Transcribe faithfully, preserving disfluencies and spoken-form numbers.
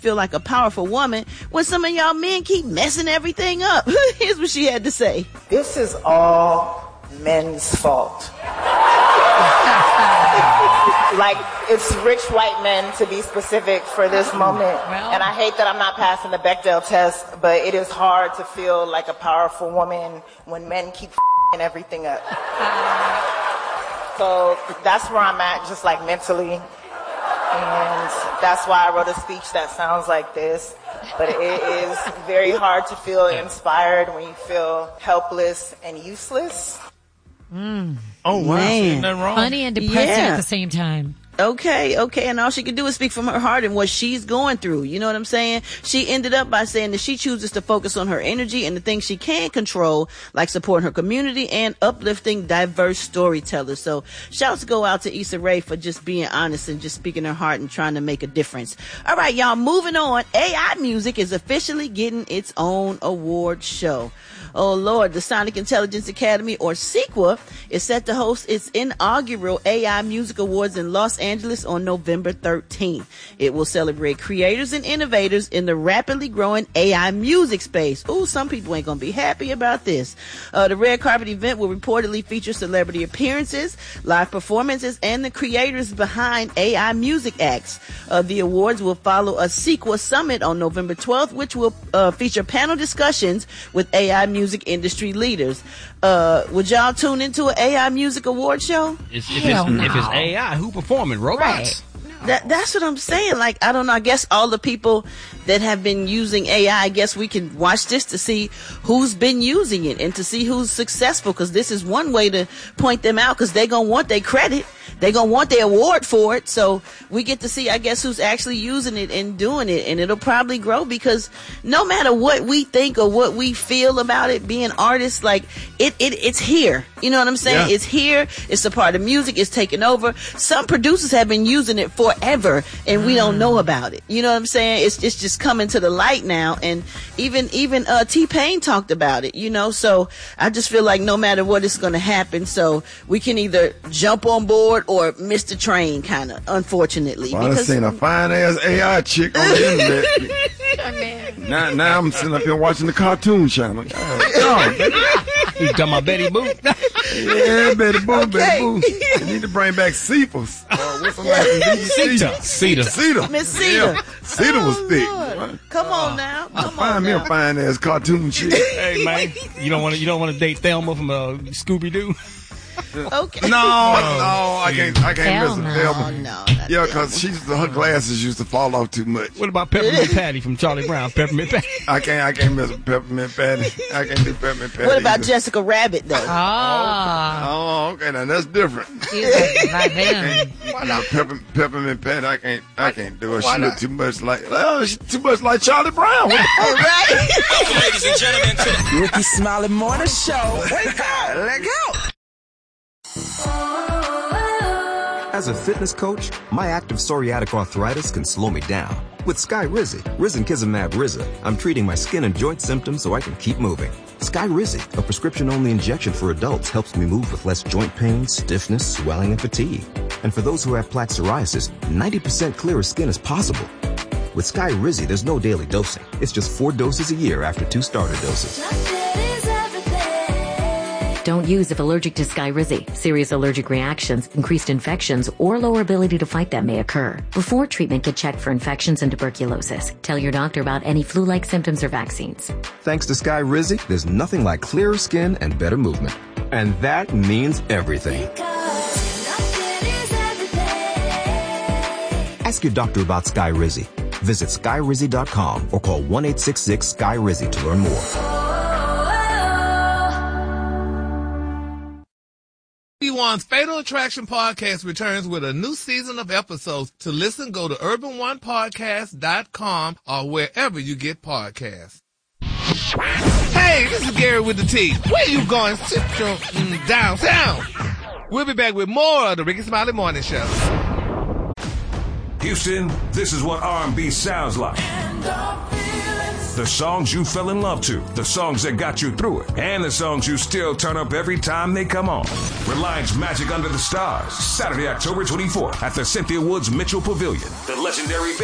feel like a powerful woman when some of y'all men keep messing everything up? Here's what she had to say. This is all men's fault. Like, it's rich white men, to be specific, for this moment. Well, and I hate that I'm not passing the Bechdel test, but it is hard to feel like a powerful woman when men keep f***ing everything up. So that's where I'm at, just like mentally. And that's why I wrote a speech that sounds like this. But it is very hard to feel inspired when you feel helpless and useless. Mm. Oh, wow. Ain't nothing wrong. Funny and depressing yeah. at the same time. Okay, okay, and all she can do is speak from her heart and what she's going through. You know what I'm saying? She ended up by saying that she chooses to focus on her energy and the things she can control, like supporting her community and uplifting diverse storytellers. So shouts go out to Issa Rae for just being honest and just speaking her heart and trying to make a difference. All right, y'all, moving on. A I Music is officially getting its own award show. Oh, Lord, the Sonic Intelligence Academy, or SEQA, is set to host its inaugural A I Music Awards in Los Angeles on November thirteenth. It will celebrate creators and innovators in the rapidly growing A I music space. Ooh, some people ain't gonna be happy about this. Uh, the red carpet event will reportedly feature celebrity appearances, live performances, and the creators behind A I music acts. Uh, the awards will follow a SEQA summit on November twelfth, which will uh, feature panel discussions with A I music music industry leaders. Uh, would y'all tune into an A I music award show? It's, if, it's, no. if it's A I, who performing? Robots? Right. No. That, that's what I'm saying. Like, I don't know. I guess all the people that have been using A I, I guess we can watch this to see who's been using it and to see who's successful, because this is one way to point them out, because they're going to want their credit. They're going to want their award for it. So we get to see, I guess, who's actually using it and doing it. And it'll probably grow, because no matter what we think or what we feel about it, being artists, like it, it it's here. You know what I'm saying? Yeah. It's here. It's a part of music. It's taken over. Some producers have been using it forever and we don't know about it. You know what I'm saying? It's, it's just coming to the light now. And even, even, uh, T-Pain talked about it, you know? So I just feel like no matter what is going to happen, so we can either jump on board or miss the train, kind of, unfortunately. Well, I've seen a fine ass A I chick on the internet. Oh, man. Now, now I'm sitting up here watching the cartoon channel. Oh, you talking about Betty Boop? Yeah, Betty Boop, okay. Betty Boop. You need to bring back Cephas. Uh, what's her name? Cedar. Cedar. Cedar. Miss Cedar. Yeah. Cedar was oh, thick. Lord. Come on now. Come find on me now. a fine ass cartoon chick. Hey man, you don't want to. You don't want to date Thelma from uh, Scooby Doo. Okay. No, no, I can't. I can't Hell miss no. a Thelma. No, Yeah, because she's her glasses used to fall off too much. What about Peppermint Patty from Charlie Brown? Peppermint Patty. I can't. I can't miss a Peppermint Patty. I can't do Peppermint Patty. What about either. Jessica Rabbit though? Ah. Oh, okay. Now that's different. Jesus, not them. Why not Pepper, Peppermint Patty? I can't. I can't do it. She look too much like. Oh, she too much like Charlie Brown. All right. Ladies and gentlemen, to the Ricky Smiley Morning Show. Wake up, let go. As a fitness coach, my active psoriatic arthritis can slow me down. With Skyrizi, Risankizumab Riza, I'm treating my skin and joint symptoms so I can keep moving. Skyrizi, a prescription-only injection for adults, helps me move with less joint pain, stiffness, swelling, and fatigue. And for those who have plaque psoriasis, ninety percent clearer skin is possible. With Skyrizi, there's no daily dosing. It's just four doses a year after two starter doses. Don't use if allergic to Skyrizi. Serious allergic reactions, increased infections, or lower ability to fight them may occur. Before treatment, get checked for infections and tuberculosis. Tell your doctor about any flu-like symptoms or vaccines. Thanks to Skyrizi, there's nothing like clearer skin and better movement. And that means everything. Ask your doctor about Skyrizi. Visit Skyrizi dot com or call one eight six six Sky Rizi to learn more. One's Fatal Attraction Podcast returns with a new season of episodes. To listen, go to urban one podcast dot com or wherever you get podcasts. Hey, this is Gary with the T. Where you going? Sit your mm, downtown. We'll be back with more of the Ricky Smiley Morning Show. Houston, this is what R and B sounds like. The songs you fell in love to, the songs that got you through it, and the songs you still turn up every time they come on. Reliance Magic Under the Stars, Saturday, October twenty-fourth at the Cynthia Woods Mitchell Pavilion. The legendary band